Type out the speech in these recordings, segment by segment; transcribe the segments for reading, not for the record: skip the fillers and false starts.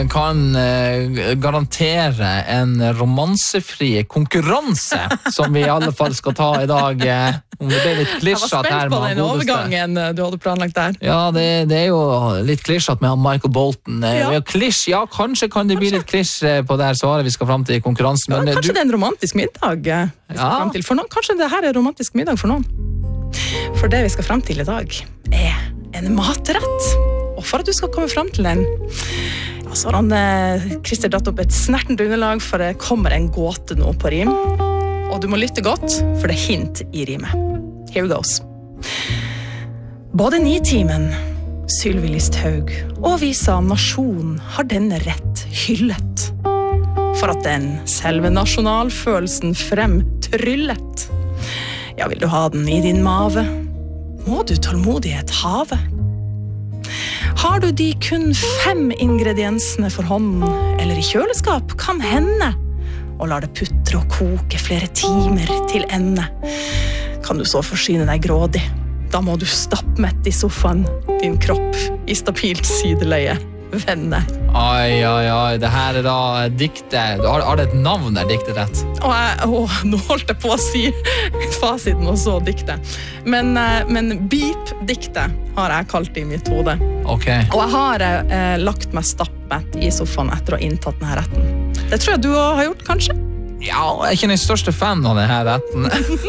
kan garantere en romansefri konkurranse, som vi I alle fall skal ta I dag. Om det ble litt klisjat her med Jeg var spent på den overgangen du hadde planlagt der. Ja, det jo litt klisjat med Michael Bolton. Klisj, ja, kanskje kan det bli litt klisj på det her svaret vi skal frem til I konkurransen. Men kanskje det en romantisk middag vi skal frem til for noen. Kanskje det her romantisk middag for noen. For det vi skal frem til I dag en matrett. Og for at du skal komme frem til den, så har Christer dratt opp et snertent underlag, for det kommer en gåte nå på rim. Og du må lytte godt, for det hint I rimet. Here goes. Både Nitimen, Sylvi Listhaug og Visa Nasjon har denne rett hyllet. For at den selve nasjonalfølelsen frem tryllet. Ja, vil du ha den I din mave? Må du tålmodighet have? Har du de kun 5 ingrediensene for hånden, eller I kjøleskap, kan hende, og lar det putre og koke flere timer til ende. Kan du så forsyne deg grådig, da må du stappmett I sofaen, din kropp I stabilt sideleie, venne. Ai, det her da diktet. Har det et navn der, diktet rett? Nå holdt jeg på å si fasiten og så diktet. Men beep-diktet har jeg kalt I mitt hode. Okay. Og jeg har lagt meg stappmett I sofaen etter å ha inntatt denne retten. Det tror jeg du har gjort, kanskje? Ja, jeg ikke den største fan av denne retten.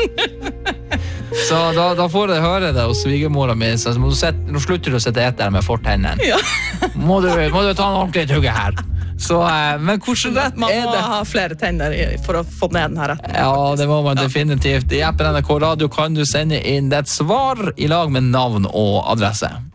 Så da får jeg høre det hos svigermora mi. Så nå slutter du å sette etter med fortennene. Ja. må du ta en ordentlig tugge her. Så, men hvordan rett man må ha flere tenner for å få ned denne retten. Ja, det må man definitivt. I appen NRK Radio kan du sende inn et svar I lag med navn og adresse.